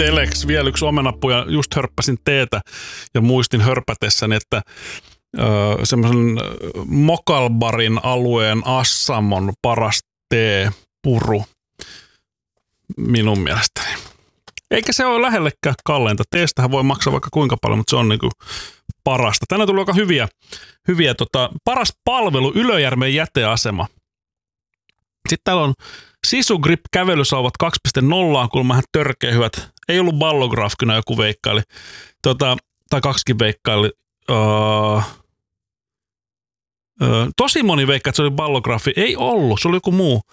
Telex, vielä yksi omenapuja. Just hörppäsin teetä ja muistin hörpätessäni, että semmoisen Mokalbarin alueen Assamon paras teepuru minun mielestäni. Eikä se ole lähellekään kalleinta. Teestähän voi maksaa vaikka kuinka paljon, mutta se on niinku parasta. Tänään tuli aika hyviä paras palvelu, Ylöjärven jäteasema. Sitten täällä on Sisu Grip kävelysauvat 2.0, kun vähän törkeä hyvät. Ei ollut Ballografkina joku veikkaili. Tai kaksikin veikkaili. Tosi moni veikkaa, että se oli Ballografi. Ei ollut, se oli joku muu.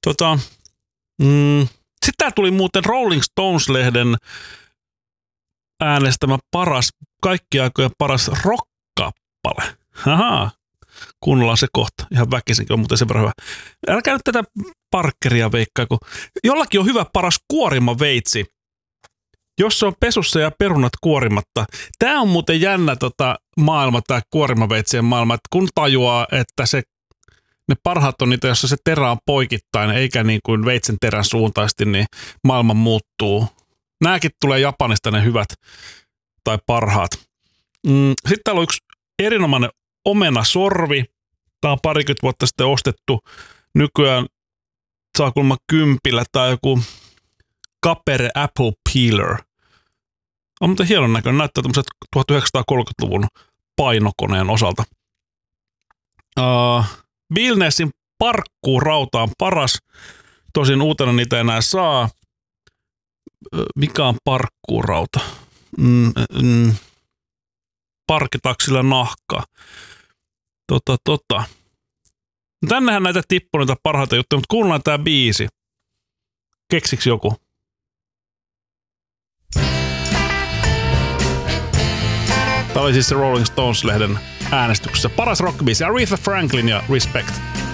Sitten tää tuli muuten Rolling Stones-lehden äänestämä kaikki aikojen paras rock-kappale. Ahaa, kuunnellaan se kohta. Ihan väkisinkin on muuten sen verran hyvä. Älkää nyt tätä Parkeria veikkaa, kun jollakin on hyvä paras kuorimaveitsi, jos se on pesussa ja perunat kuorimatta. Tää on muuten jännä maailma, tää kuorimaveitsien maailma, että kun tajuaa, että ne parhaat on niitä, jossa se terä on poikittain, eikä niin kuin veitsen terän suuntaisesti, niin maailma muuttuu. Nääkin tulee Japanista ne hyvät tai parhaat. Sitten täällä on yksi erinomainen omenasorvi. Tämä on 20 vuotta sitten ostettu. Nykyään saa kuulemma 10 tai joku Capere Apple Peeler. On muuten hienon näköinen. Näyttää tämmöiset 1930-luvun painokoneen osalta. Billnessin parkkuurauta on paras. Tosin uutena niitä ei enää saa. Mikä on parkkuurauta? Parkitaksilla nahkaa. Tännehän näitä tippuu niitä parhaita juttuja, mutta kuunnellaan tää biisi. Keksiks joku? Tää oli siis se Rolling Stones-lehden äänestyksessä. Paras rockbiisi, Aretha Franklin ja Respect.